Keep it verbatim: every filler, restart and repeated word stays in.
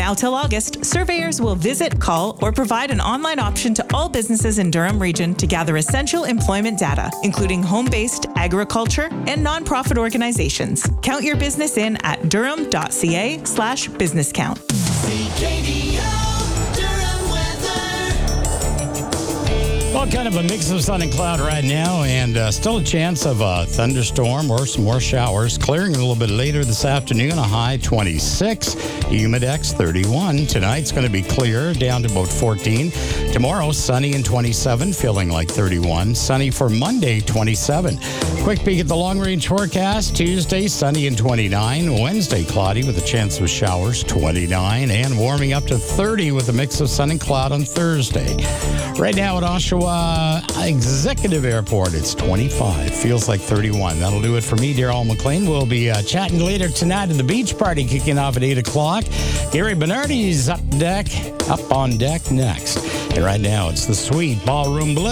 now till August, surveyors will visit, call, or provide an online option to all businesses in Durham Region to gather essential employment data, including home-based, agriculture, and nonprofit organizations. Count your business in at durham.ca slash business count. Well, kind of a mix of sun and cloud right now, and uh, still a chance of a thunderstorm or some more showers. Clearing a little bit later this afternoon, a high twenty-six, humidex thirty-one. Tonight's going to be clear, down to about fourteen. Tomorrow, sunny and twenty-seven, feeling like thirty-one. Sunny for Monday, twenty-seven. Quick peek at the long-range forecast. Tuesday, sunny and twenty-nine. Wednesday, cloudy with a chance of showers, twenty-nine. And warming up to thirty with a mix of sun and cloud on Thursday. Right now at Oshawa Executive Airport, it's twenty-five. Feels like thirty-one. That'll do it for me, Darryl McLean. We'll be uh, chatting later tonight at the beach party kicking off at eight o'clock. Gary Bernardi's up deck, up on deck next. And right now, it's the Sweet Ballroom Blitz.